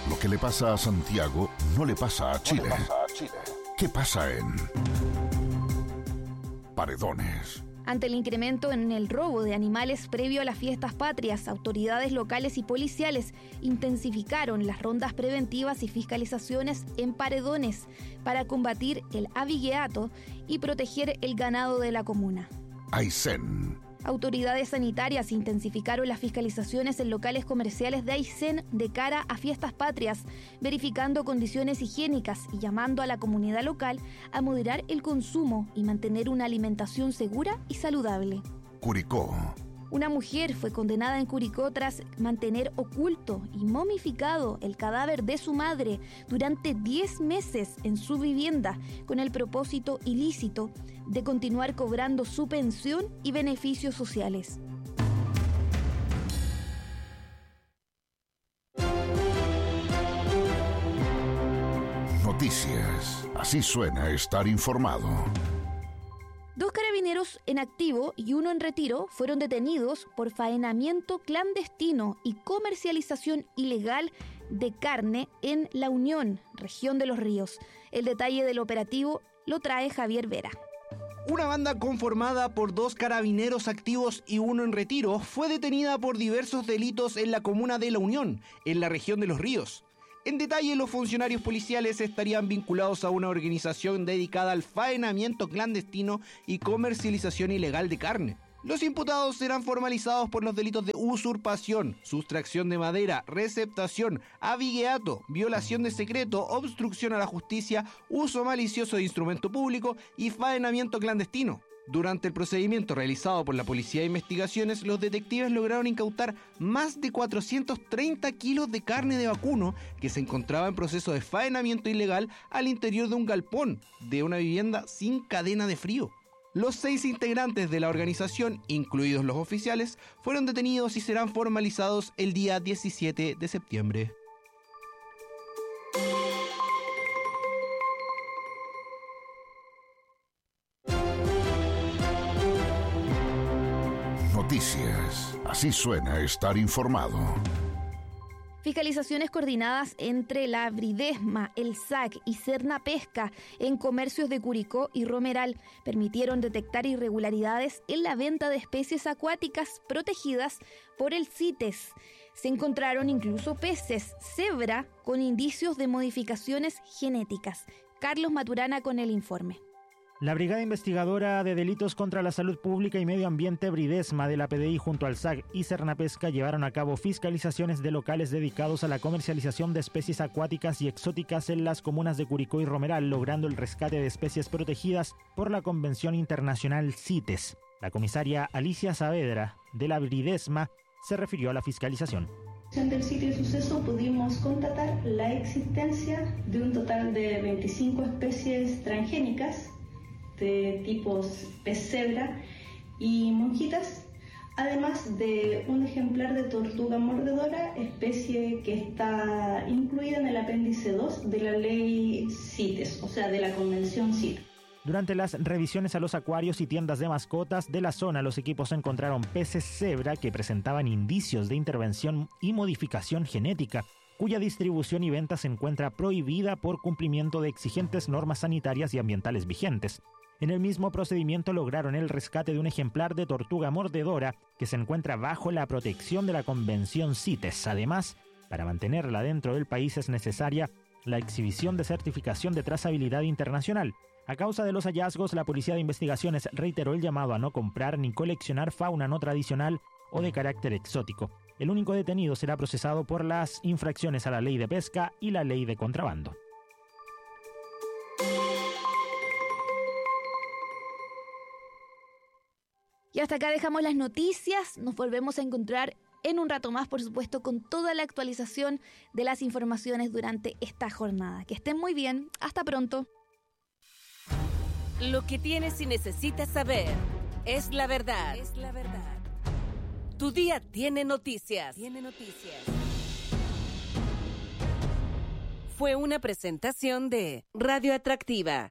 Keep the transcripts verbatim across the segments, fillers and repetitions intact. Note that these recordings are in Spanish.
Lo que le pasa a Santiago no le pasa a Chile. No le pasa a Chile. ¿Qué pasa en Paredones? Ante el incremento en el robo de animales previo a las fiestas patrias, autoridades locales y policiales intensificaron las rondas preventivas y fiscalizaciones en Paredones para combatir el abigeato y proteger el ganado de la comuna. Aysén. Autoridades sanitarias intensificaron las fiscalizaciones en locales comerciales de Aysén de cara a fiestas patrias, verificando condiciones higiénicas y llamando a la comunidad local a moderar el consumo y mantener una alimentación segura y saludable. Curicó. Una mujer fue condenada en Curicó tras mantener oculto y momificado el cadáver de su madre durante diez meses en su vivienda con el propósito ilícito de continuar cobrando su pensión y beneficios sociales. Noticias. Así suena estar informado. Dos carabineros en activo y uno en retiro fueron detenidos por faenamiento clandestino y comercialización ilegal de carne en La Unión, región de Los Ríos. El detalle del operativo lo trae Javier Vera. Una banda conformada por dos carabineros activos y uno en retiro fue detenida por diversos delitos en la comuna de La Unión, en la región de Los Ríos. En detalle, los funcionarios policiales estarían vinculados a una organización dedicada al faenamiento clandestino y comercialización ilegal de carne. Los imputados serán formalizados por los delitos de usurpación, sustracción de madera, receptación, abigeato, violación de secreto, obstrucción a la justicia, uso malicioso de instrumento público y faenamiento clandestino. Durante el procedimiento realizado por la Policía de Investigaciones, los detectives lograron incautar más de cuatrocientos treinta kilos de carne de vacuno que se encontraba en proceso de faenamiento ilegal al interior de un galpón de una vivienda sin cadena de frío. Los seis integrantes de la organización, incluidos los oficiales, fueron detenidos y serán formalizados el día diecisiete de septiembre. Noticias. Así suena estar informado. Fiscalizaciones coordinadas entre la Bridesma, el S A C y Serna Pesca en comercios de Curicó y Romeral permitieron detectar irregularidades en la venta de especies acuáticas protegidas por el CITES. Se encontraron incluso peces cebra con indicios de modificaciones genéticas. Carlos Maturana con el informe. La Brigada Investigadora de Delitos contra la Salud Pública y Medio Ambiente Bridesma de la P D I junto al S A C y Sernapesca llevaron a cabo fiscalizaciones de locales dedicados a la comercialización de especies acuáticas y exóticas en las comunas de Curicó y Romeral, logrando el rescate de especies protegidas por la Convención Internacional CITES. La comisaria Alicia Saavedra de la Bridesma se refirió a la fiscalización. Del sitio de suceso pudimos constatar la existencia de un total de veinticinco especies transgénicas de tipos pez cebra y monjitas, además de un ejemplar de tortuga mordedora, especie que está incluida en el apéndice dos de la ley CITES, o sea, de la convención CITES. Durante las revisiones a los acuarios y tiendas de mascotas de la zona, los equipos encontraron peces cebra que presentaban indicios de intervención y modificación genética, cuya distribución y venta se encuentra prohibida por cumplimiento de exigentes normas sanitarias y ambientales vigentes. En el mismo procedimiento lograron el rescate de un ejemplar de tortuga mordedora que se encuentra bajo la protección de la Convención CITES. Además, para mantenerla dentro del país es necesaria la exhibición de certificación de trazabilidad internacional. A causa de los hallazgos, la Policía de Investigaciones reiteró el llamado a no comprar ni coleccionar fauna no tradicional o de carácter exótico. El único detenido será procesado por las infracciones a la ley de pesca y la ley de contrabando. Y hasta acá dejamos las noticias. Nos volvemos a encontrar en un rato más, por supuesto, con toda la actualización de las informaciones durante esta jornada. Que estén muy bien. Hasta pronto. Lo que tienes y necesitas saber es la verdad. Es la verdad. Tu día tiene noticias. Tiene noticias. Fue una presentación de Radio Atractiva.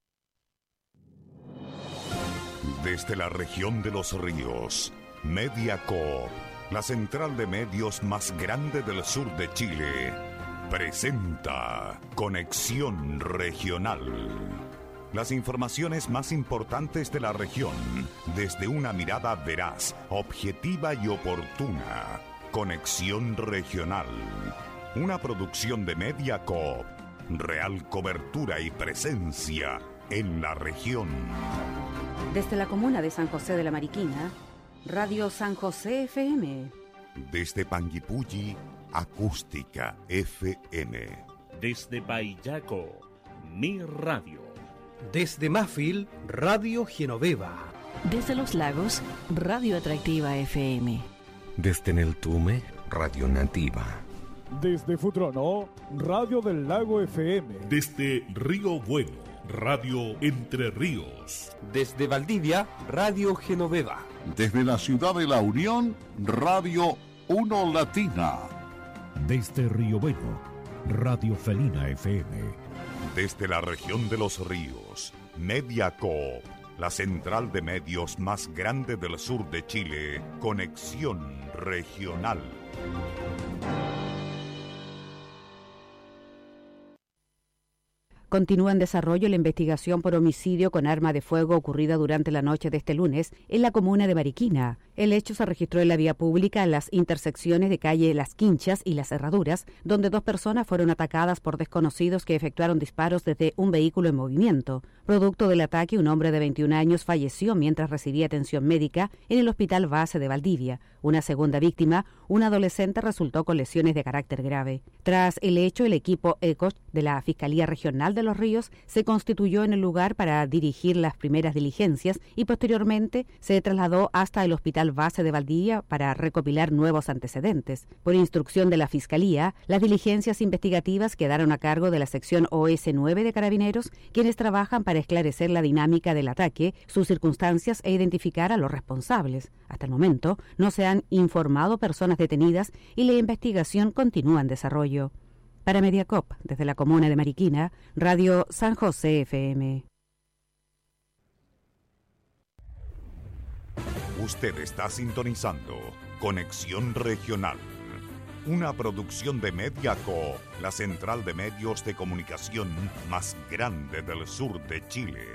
Desde la región de los ríos, Mediacorp, la central de medios más grande del sur de Chile, presenta Conexión Regional. Las informaciones más importantes de la región desde una mirada veraz, objetiva y oportuna. Conexión Regional. Una producción de Mediacoop. Real cobertura y presencia en la región. Desde la comuna de San José de la Mariquina, Radio San José F M. Desde Panguipulli, Acústica F M. Desde Payaco, Mi Radio. Desde Mafil, Radio Genoveva. Desde Los Lagos, Radio Atractiva F M. Desde Neltume, Radio Nativa. Desde Futrono, Radio del Lago F M. Desde Río Bueno, Radio Entre Ríos. Desde Valdivia, Radio Genoveva. Desde la ciudad de La Unión, Radio Uno Latina. Desde Río Bueno, Radio Felina F M. Desde la región de los ríos, Mediacoop, la central de medios más grande del sur de Chile, Conexión Regional. Continúa en desarrollo la investigación por homicidio con arma de fuego ocurrida durante la noche de este lunes en la comuna de Mariquina. El hecho se registró en la vía pública en las intersecciones de calle Las Quinchas y Las Herraduras, donde dos personas fueron atacadas por desconocidos que efectuaron disparos desde un vehículo en movimiento. Producto del ataque, un hombre de veintiún años falleció mientras recibía atención médica en el Hospital Base de Valdivia. Una segunda víctima, un adolescente, resultó con lesiones de carácter grave. Tras el hecho, el equipo ECOS de la Fiscalía Regional de Los Ríos se constituyó en el lugar para dirigir las primeras diligencias y posteriormente se trasladó hasta el Hospital Base de Valdivia para recopilar nuevos antecedentes. Por instrucción de la Fiscalía, las diligencias investigativas quedaron a cargo de la sección O S nueve de Carabineros, quienes trabajan para esclarecer la dinámica del ataque, sus circunstancias e identificar a los responsables. Hasta el momento no se han informado personas detenidas y la investigación continúa en desarrollo. Para Mediacoop, desde la comuna de Mariquina, Radio San José F M. Usted está sintonizando Conexión Regional, una producción de Mediacoop, la central de medios de comunicación más grande del sur de Chile.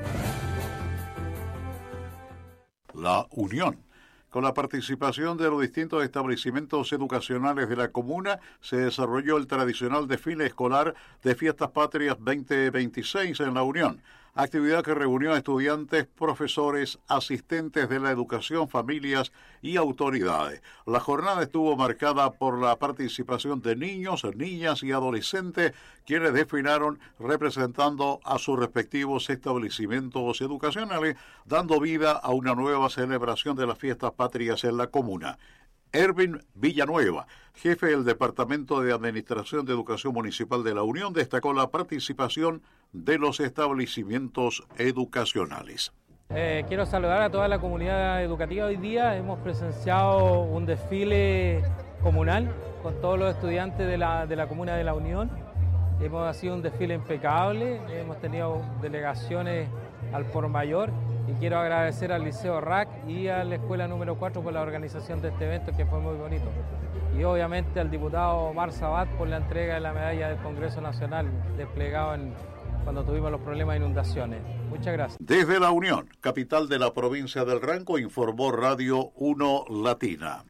La Unión. Con la participación de los distintos establecimientos educacionales de la comuna, se desarrolló el tradicional desfile escolar de Fiestas Patrias veinte veintiséis en La Unión, actividad que reunió a estudiantes, profesores, asistentes de la educación, familias y autoridades. La jornada estuvo marcada por la participación de niños, niñas y adolescentes, quienes desfilaron representando a sus respectivos establecimientos educacionales, dando vida a una nueva celebración de las Fiestas Patrias en la comuna. Erwin Villanueva, jefe del Departamento de Administración de Educación Municipal de La Unión, destacó la participación de los establecimientos educacionales. Eh, quiero saludar a toda la comunidad educativa. Hoy día hemos presenciado un desfile comunal con todos los estudiantes de la, de la comuna de La Unión. Hemos sido un desfile impecable, hemos tenido delegaciones al por mayor. Y quiero agradecer al Liceo R A C y a la Escuela número cuatro por la organización de este evento, que fue muy bonito. Y obviamente al diputado Omar Sabat por la entrega de la medalla del Congreso Nacional, desplegado en, cuando tuvimos los problemas de inundaciones. Muchas gracias. Desde La Unión, capital de la provincia del Ranco, informó Radio Uno Latina.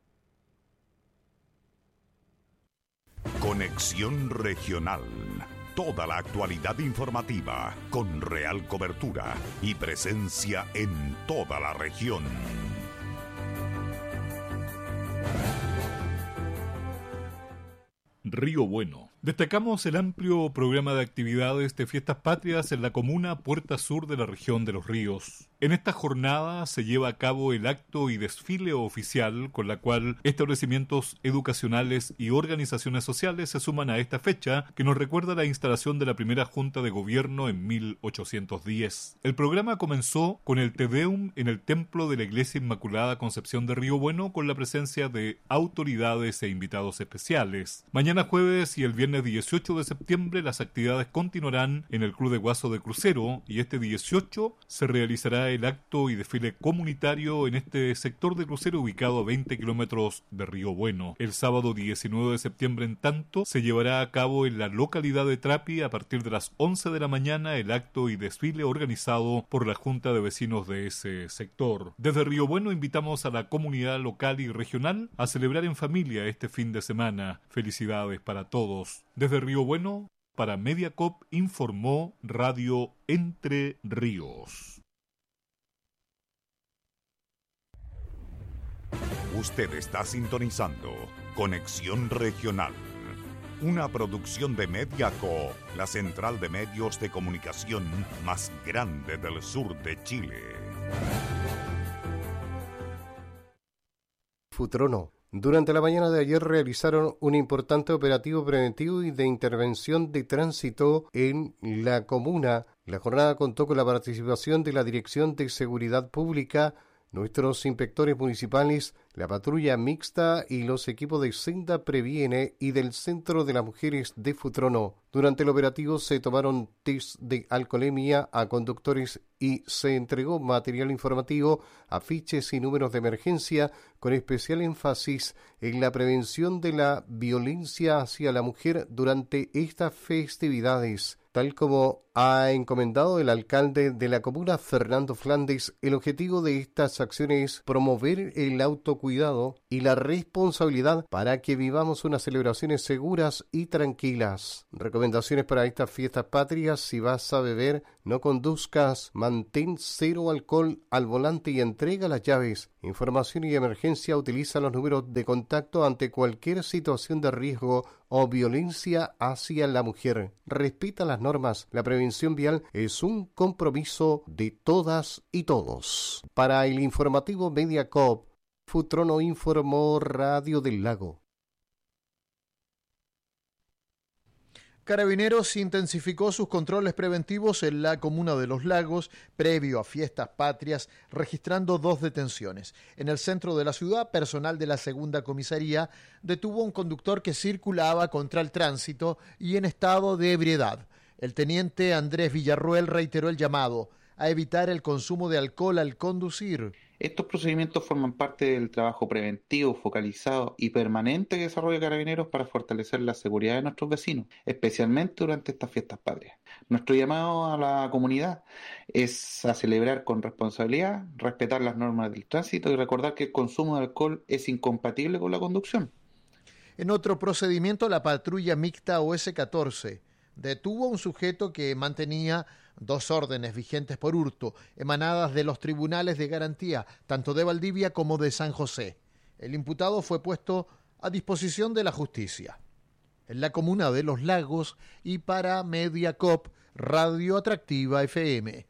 Conexión Regional. Toda la actualidad informativa con real cobertura y presencia en toda la región. Río Bueno. Destacamos el amplio programa de actividades de Fiestas Patrias en la comuna Puerta Sur de la región de Los Ríos. En esta jornada se lleva a cabo el acto y desfile oficial con la cual establecimientos educacionales y organizaciones sociales se suman a esta fecha que nos recuerda la instalación de la primera Junta de Gobierno en mil ochocientos diez. El programa comenzó con el Te Deum en el templo de la Iglesia Inmaculada Concepción de Río Bueno con la presencia de autoridades e invitados especiales. Mañana jueves y el viernes viernes dieciocho de septiembre las actividades continuarán en el Club de Guaso de Crucero y este dieciocho se realizará el acto y desfile comunitario en este sector de crucero ubicado a veinte kilómetros de Río Bueno. El sábado diecinueve de septiembre, en tanto, se llevará a cabo en la localidad de Trapi a partir de las once de la mañana el acto y desfile organizado por la Junta de Vecinos de ese sector. Desde Río Bueno invitamos a la comunidad local y regional a celebrar en familia este fin de semana. Felicidades para todos. Desde Río Bueno, para Mediacop, informó Radio Entre Ríos. Usted está sintonizando Conexión Regional, una producción de Mediaco, la central de medios de comunicación más grande del sur de Chile. Futrono. Durante la mañana de ayer realizaron un importante operativo preventivo y de intervención de tránsito en la comuna. La jornada contó con la participación de la Dirección de Seguridad Pública, nuestros inspectores municipales, la patrulla mixta y los equipos de Senda Previene y del Centro de las Mujeres de Futrono. Durante el operativo se tomaron test de alcoholemia a conductores y se entregó material informativo, afiches y números de emergencia, con especial énfasis en la prevención de la violencia hacia la mujer durante estas festividades. Tal como ha encomendado el alcalde de la comuna, Fernando Flandes, el objetivo de estas acciones es promover el autocuidado y la responsabilidad para que vivamos unas celebraciones seguras y tranquilas. Recomendaciones para estas fiestas patrias: si vas a beber, no conduzcas, mantén cero alcohol al volante y entrega las llaves. Información y emergencia: utiliza los números de contacto ante cualquier situación de riesgo o violencia hacia la mujer. Respeta las normas. La prevención vial es un compromiso de todas y todos. Para el informativo Mediacop, Futrono informó Radio del Lago. Carabineros intensificó sus controles preventivos en la comuna de Los Lagos previo a fiestas patrias, registrando dos detenciones. En el centro de la ciudad, personal de la segunda comisaría detuvo a un conductor que circulaba contra el tránsito y en estado de ebriedad. El teniente Andrés Villarroel reiteró el llamado a evitar el consumo de alcohol al conducir. Estos procedimientos forman parte del trabajo preventivo, focalizado y permanente que desarrolla Carabineros para fortalecer la seguridad de nuestros vecinos, especialmente durante estas fiestas patrias. Nuestro llamado a la comunidad es a celebrar con responsabilidad, respetar las normas del tránsito y recordar que el consumo de alcohol es incompatible con la conducción. En otro procedimiento, la patrulla mixta O S catorce detuvo a un sujeto que mantenía dos órdenes vigentes por hurto, emanadas de los tribunales de garantía, tanto de Valdivia como de San José. El imputado fue puesto a disposición de la justicia. En la comuna de Los Lagos y para Mediacop, Radio Atractiva F M.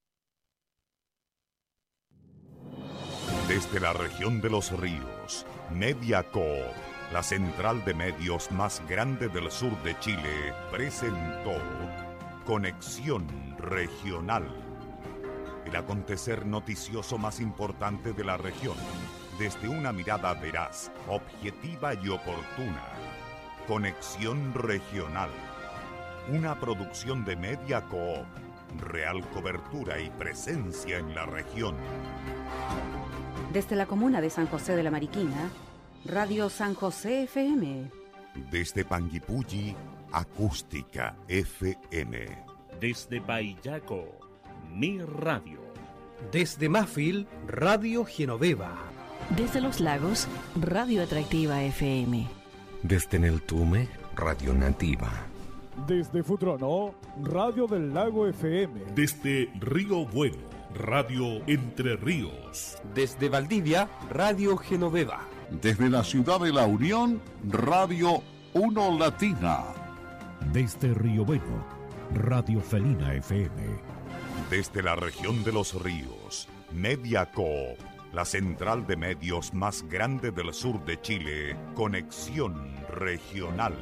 Desde la región de Los Ríos, Mediacop, la central de medios más grande del sur de Chile, presentó Conexión Regional, el acontecer noticioso más importante de la región, desde una mirada veraz, objetiva y oportuna. Conexión Regional, una producción de Mediacoop, real cobertura y presencia en la región. Desde la comuna de San José de la Mariquina, Radio San José F M. Desde Panguipulli, Acústica F M. Desde Paillaco, Mi Radio. Desde Mafil, Radio Genoveva. Desde Los Lagos, Radio Atractiva F M. Desde Neltume, Radio Nativa. Desde Futrono, Radio del Lago F M. Desde Río Bueno, Radio Entre Ríos. Desde Valdivia, Radio Genoveva. Desde la ciudad de La Unión, Radio Uno Latina. Desde Río Bueno, Radio Felina F M. Desde la región de Los Ríos, Mediacoop, la central de medios más grande del sur de Chile, Conexión Regional.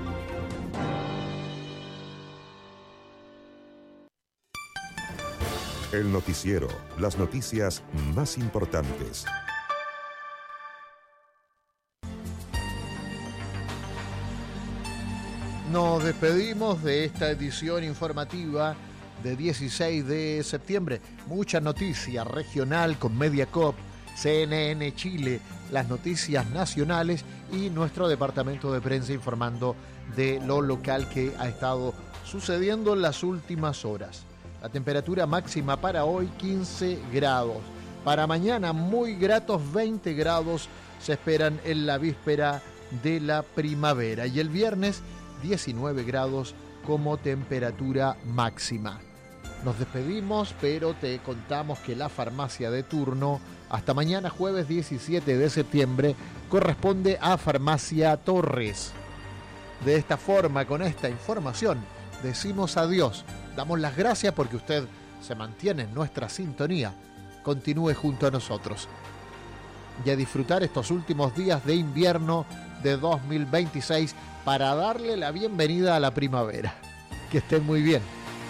El noticiero, las noticias más importantes. Nos despedimos de esta edición informativa de dieciséis de septiembre. Mucha noticia regional con Mediacorp, C N N Chile, las noticias nacionales y nuestro departamento de prensa informando de lo local que ha estado sucediendo en las últimas horas. La temperatura máxima para hoy quince grados. Para mañana muy gratos veinte grados se esperan en la víspera de la primavera. Y el viernes diecinueve grados como temperatura máxima. Nos despedimos, pero te contamos que la farmacia de turno hasta mañana jueves diecisiete de septiembre corresponde a Farmacia Torres. De esta forma, con esta información, decimos adiós. Damos las gracias porque usted se mantiene en nuestra sintonía. Continúe junto a nosotros. Y a disfrutar estos últimos días de invierno de dos mil veintiséis para darle la bienvenida a la primavera. Que estén muy bien.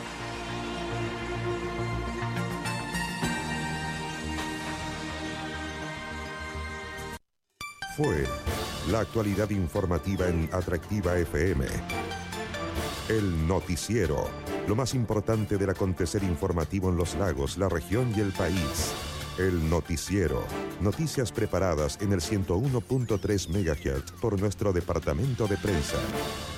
Fue la actualidad informativa en Atractiva F M. El noticiero, lo más importante del acontecer informativo en los lagos, la región y el país. El noticiero, noticias preparadas en el ciento uno punto tres megahertz por nuestro departamento de prensa.